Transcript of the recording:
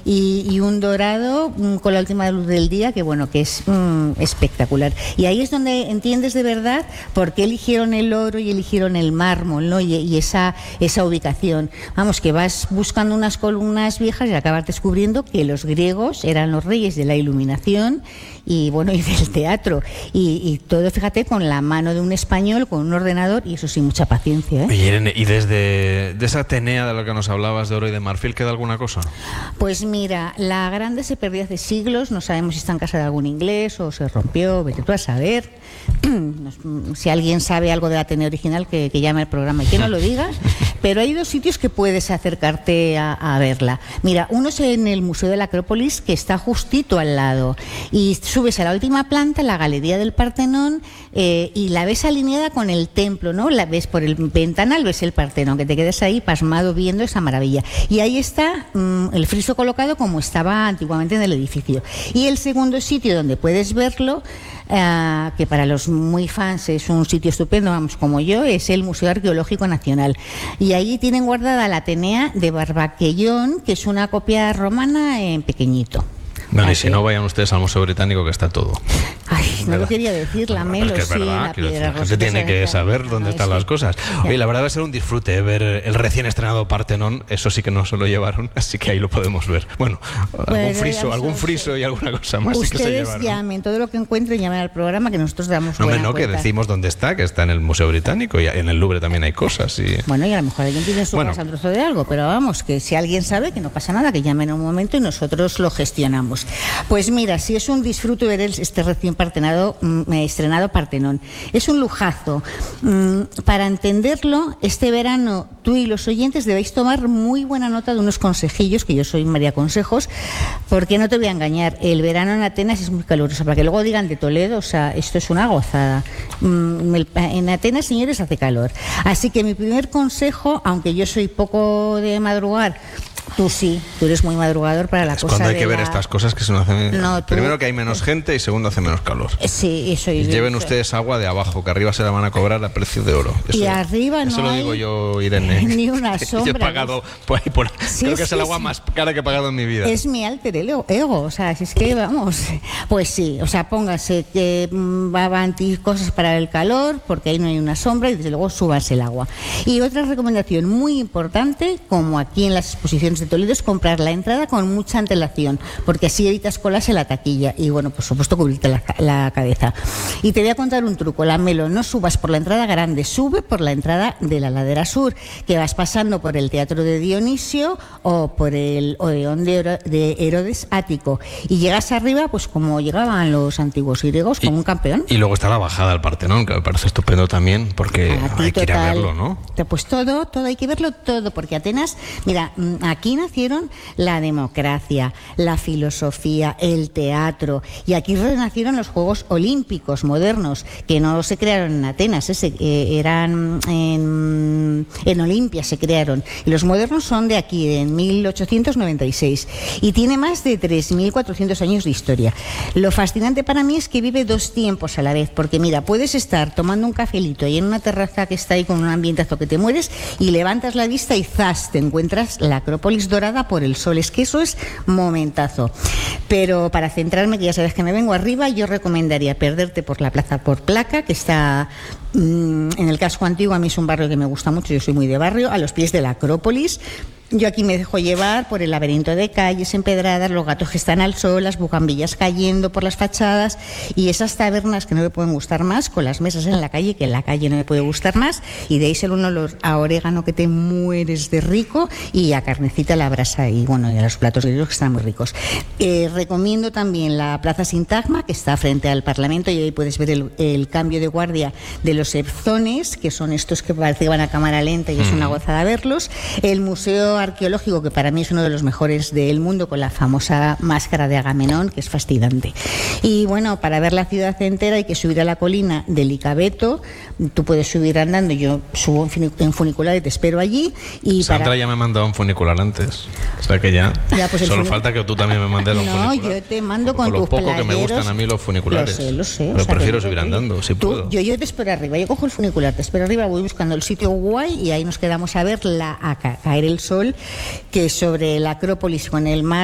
y un dorado con la última luz del día, que bueno, que es espectacular. Y ahí es donde entiendes de verdad por qué eligieron el oro y eligieron el mármol, ¿no? Y esa ubicación. Vamos, que vas buscando unas columnas viejas y acabas descubriendo que los griegos eran los reyes de la iluminación y bueno, y del teatro. Y todo, fíjate, con la mano de un español, con un ordenador, y eso sí, mucha paciencia, ¿eh? Oye, Irene, ¿y desde esa Atenea de la que nos hablabas de oro y de marfil queda alguna cosa? Pues mira, la grande se perdió hace siglos, no sabemos si está en casa de algún inglés o se rompió, vete tú a saber. Si alguien sabe algo de la Atenea original, que llame al programa y que no lo diga. Pero hay dos sitios que puedes acercarte a verla. Mira, uno es en el Museo de la Acrópolis, que está justito al lado, y subes a la última planta, la Galería del Partenón, y la ves alineada con el templo, ¿no? La ves por el ventanal, ves el Partenón, que te quedas ahí pasmado viendo esa maravilla. Y ahí está el friso colocado como estaba antiguamente en el edificio. Y el segundo sitio donde puedes verlo, que para los muy fans es un sitio estupendo, vamos, como yo, es el Museo Arqueológico Nacional. Y ahí tienen guardada la Atenea de Barbaquellón, que es una copia romana en pequeñito. Bueno, y si no, vayan ustedes al Museo Británico, que está todo. Ay, no lo quería decir, la Melo, es sí, verdad, la Piedra la gente tiene que saber dónde están las cosas. Oye, la verdad va a ser un disfrute ver el recién estrenado Partenón. Eso sí que no se lo llevaron, así que ahí lo podemos ver. Bueno, algún friso y alguna cosa más sí que se llevaron. Ustedes llamen, todo lo que encuentren, llamen al programa, que nosotros damos buena cuenta. Que decimos dónde está, que está en el Museo Británico, y en el Louvre también hay cosas. Y... Bueno, y a lo mejor alguien tiene su casa al trozo de algo, pero vamos, que si alguien sabe, que no pasa nada, que llamen en un momento y nosotros lo gestionamos. Pues mira, si es un disfrute ver este recién estrenado Partenón. Es un lujazo. Para entenderlo, este verano tú y los oyentes debéis tomar muy buena nota de unos consejillos, que yo soy María Consejos, porque no te voy a engañar, el verano en Atenas es muy caluroso, para que luego digan de Toledo, o sea, esto es una gozada. En Atenas, señores, hace calor. Así que mi primer consejo, aunque yo soy poco de madrugar, tú sí, tú eres muy madrugador para la cosa. Cuando hay que ver estas cosas que se nos hacen. Primero, que hay menos gente, y segundo, hace menos calor. Sí, eso es. Lleven ustedes agua de abajo, que arriba se la van a cobrar a precio de oro. Y arriba no. Eso lo digo yo, Irene. Ni una sombra. Yo he pagado por ahí, creo que es el agua más cara que he pagado en mi vida. Es mi alter ego, o sea, si es que vamos. Pues sí, o sea, póngase que van cosas para el calor, porque ahí no hay una sombra, y desde luego súbase el agua. Y otra recomendación muy importante, como aquí en las exposiciones de Toledo, es comprar la entrada con mucha antelación, porque así evitas colas en la taquilla y, bueno, por supuesto, cubrirte la cabeza. Y te voy a contar un truco, la Melo, no subas por la entrada grande, sube por la entrada de la ladera sur, que vas pasando por el Teatro de Dionisio o por el Odeón de Herodes Ático, y llegas arriba pues como llegaban los antiguos griegos, como un campeón. Y luego está la bajada al Partenón, que me parece estupendo también, porque hay que ir a verlo, ¿no? Pues todo, hay que verlo todo, porque Atenas, mira, aquí nació la democracia, la filosofía, el teatro, y aquí renacieron los Juegos Olímpicos modernos, que no se crearon en Atenas, eran en Olimpia se crearon, y los modernos son de aquí, en 1896, y tiene más de 3.400 años de historia. Lo fascinante para mí es que vive dos tiempos a la vez, porque mira, puedes estar tomando un cafelito y en una terraza que está ahí con un ambientazo que te mueres, y levantas la vista y ¡zas!, te encuentras la Acrópolis dorada por el sol. Es que eso es momentazo. Pero para centrarme, que ya sabes que me vengo arriba, yo recomendaría perderte por la Plaza por Placa, que está en el casco antiguo. A mí es un barrio que me gusta mucho, yo soy muy de barrio, a los pies de la Acrópolis. Yo aquí me dejo llevar por el laberinto de calles empedradas, los gatos que están al sol, las bugambillas cayendo por las fachadas, y esas tabernas que no me pueden gustar más, con las mesas en la calle, que en la calle no me puede gustar más, y de ahí sale un olor a orégano que te mueres de rico, y a carnecita a la brasa, y bueno, y a los platos griegos que están muy ricos. Recomiendo también la Plaza Sintagma, que está frente al Parlamento, y ahí puedes ver el cambio de guardia de los Ebzones, que son estos que parece que van a cámara lenta, y es una gozada verlos. El Museo Arqueológico, que para mí es uno de los mejores del mundo, con la famosa máscara de Agamenón, que es fascinante. Y bueno, para ver la ciudad entera hay que subir a la colina del Icabeto. Tú puedes subir andando, yo subo en funicular y te espero allí. Y Sandra ya me ha mandado un funicular antes, o sea que ya pues solo falta que tú también me mandes los funiculares. No, yo te mando con tus playeros. Lo poco que me gustan a mí los funiculares. Lo sé. Pero prefiero subir andando, si puedo. Yo te espero arriba, yo cojo el funicular, te espero arriba, voy buscando el sitio guay, y ahí nos quedamos a ver a caer el sol, que sobre la Acrópolis con el mar